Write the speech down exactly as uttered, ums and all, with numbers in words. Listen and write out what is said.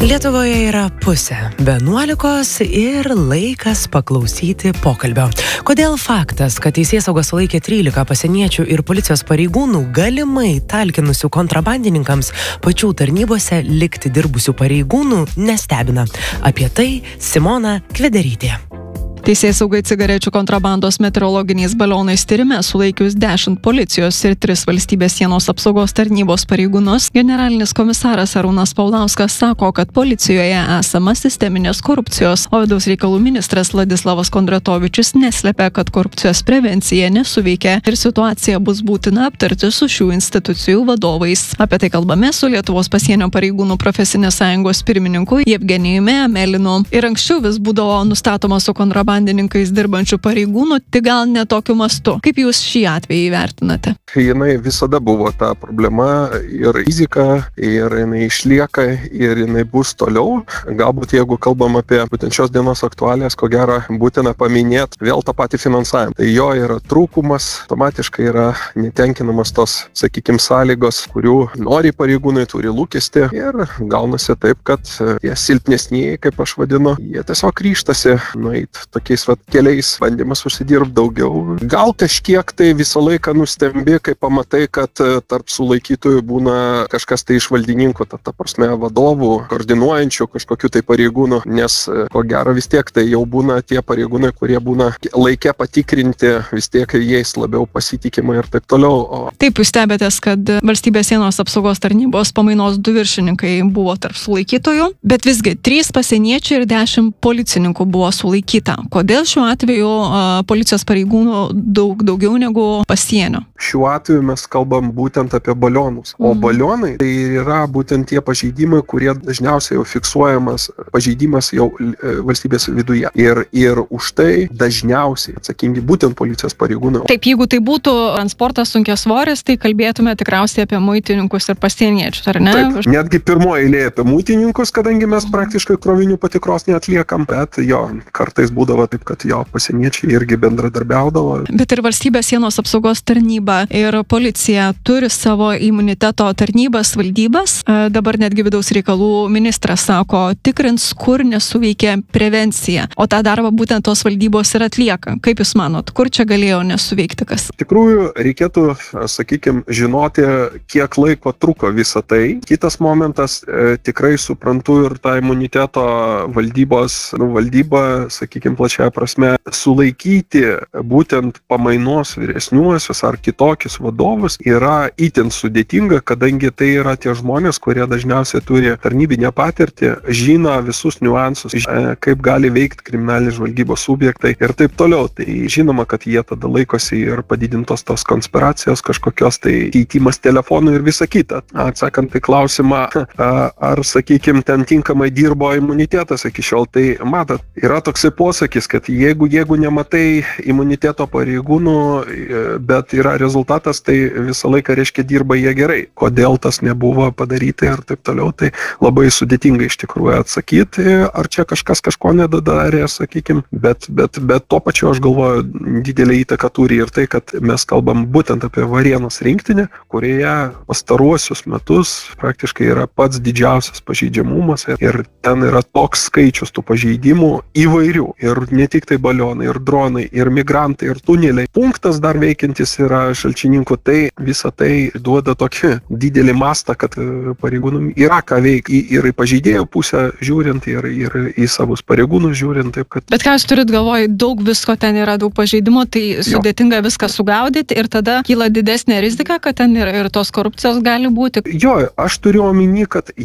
Lietuvoje yra pusė vienuolikos ir laikas paklausyti pokalbio. Kodėl faktas, kad teisėsauga sulaikė trylika pasieniečių ir policijos pareigūnų galimai talkinusių kontrabandininkams pačių tarnybose likti dirbusių pareigūnų nestebina? Apie tai Simona Kvederytė. Teisėsaugai cigarečių kontrabandos meteorologiniais balionais tyrime sulaikius dešimt policijos ir tris valstybės sienos apsaugos tarnybos pareigūnus, generalinis komisaras Arūnas Paulauskas sako, kad policijoje esama sisteminės korupcijos, o vidaus reikalų ministras Vladislavas Kondratovičius neslepia, kad korupcijos prevencija nesuveikia ir situacija bus būtina aptarti su šių institucijų vadovais. Apie tai kalbame su Lietuvos pasienio pareigūnų profesinės sąjungos pirmininku Jevgenijumi Amelinu. Ir anksčiau vis būdavo nustatoma su kontrabandininkais bandininkais dirbančių pareigūnų, tik gal ne tokiu mastu. Kaip jūs šį atvejį vertinate? Jinai visada buvo ta problema ir rizika, ir jinai išlieka, ir jinai bus toliau. Galbūt jeigu kalbam apie būtent šios dienos aktualijas, ko gero būtina paminėti vėl tą patį finansavimą. Tai jo yra trūkumas, automatiškai yra netenkinamas tos, sakykime, sąlygos, kurių nori pareigūnai, turi lūkesti. Ir gaunasi taip, kad tie silpnesnieji, kaip aš vadinu, jie tiesiog ryžtasi nueiti tokiais vat, keliais bandymas užsidirbti daugiau. Gal kažkiek tai visą laiką nustembi, kai pamatai, kad tarp sulaikytojų būna kažkas tai iš valdininkų, ta, ta prasme vadovų, koordinuojančių kažkokių tai pareigūnų, nes ko gero vis tiek tai jau būna tie pareigūnai, kurie būna laike patikrinti, vis tiek jais labiau pasitikima ir taip toliau. O... Taip, jūs stebėtės, kad valstybės sienos apsaugos tarnybos pamainos du viršininkai buvo tarp sulaikytojų, bet visgi trys pasieniečiai ir dešimt policininkų buvo sulaikyta. Kodėl šiuo atveju a, policijos pareigūnų daug daugiau negu pasienio? Šiuo atveju mes kalbam būtent apie balionus. O Mhm. balionai tai yra būtent tie pažeidimai, kurie dažniausiai jau fiksuojamas pažeidimas jau e, valstybės viduje. Ir, ir už tai dažniausiai atsakingi būtent policijos pareigūnai. Taip, jeigu tai būtų transportas sunkiasvoris, tai kalbėtume tikriausiai apie muitininkus ir pasieniečius, ar ne? Taip, netgi pirmoji eilė apie muitininkus, kadangi mes praktiškai krovinių patikros neatliekam, bet jo, kartais būdavo taip, kad jo pasieniečiai irgi bendradarbiaudavo. Bet ir valstybės sienos apsaugos tarnyba ir policija turi savo imuniteto tarnybas, valdybas. E, Dabar netgi vidaus reikalų ministras sako, tikrins, kur nesuveikia prevencija. O tą darbą būtent tos valdybos ir atlieka. Kaip jūs manot, kur čia galėjo nesuveikti kas? Iš tikrųjų, reikėtų, sakykime, žinoti, kiek laiko truko visą tai. Kitas momentas, e, tikrai suprantu ir tą imuniteto valdybos, nu, valdyba, sakykime, plačiaja prasme, sulaikyti būtent pamainos vyresniuosius ar kitokius vadovus yra itin sudėtinga, kadangi tai yra tie žmonės, kurie dažniausiai turi tarnybinę patirtį, žino visus niuansus, žino, kaip gali veikti kriminalinės žvalgybos subjektai ir taip toliau. Tai žinoma, kad jie tada laikosi ir padidintos tos konspiracijos, kažkokios tai keitimas telefonų ir visa kita. Atsakant į klausimą, ar, sakykime, ten tinkamai dirbo imunitetas iki šiol, tai matot, yra toksai posakis, kad jeigu, jeigu nematai imuniteto pareigūnų, bet yra rezultatas, tai visą laiką reiškia dirba jie gerai. Kodėl tas nebuvo padaryta ir taip toliau, tai labai sudėtinga iš tikrųjų atsakyti, ar čia kažkas kažko nedadarė, sakykime, bet, bet, bet tuo pačiu aš galvoju, didelį įtaką turi ir tai, kad mes kalbam būtent apie Varėnos rinktinę, kurioje pastaruosius metus praktiškai yra pats didžiausias pažeidžiamumas ir ten yra toks skaičius tų pažeidimų įvairių. Ir ne tik tai balionai, ir dronai, ir migrantai, ir tuneliai. Punktas dar veikiantis yra Šalčininkų, tai visą tai duoda tokį didelį mastą, kad pareigūnam yra ką veikti ir į pažeidėjų pusę žiūrint, ir, ir į savus pareigūnus žiūrint. Taip, kad... Bet ką jūs turit galvoj, daug visko ten yra, daug pažeidimų, tai sudėtinga jo. Viską sugaudyti ir tada kyla didesnė rizika, kad ten ir, ir tos korupcijos gali būti. Jo, aš turiu omeny, kad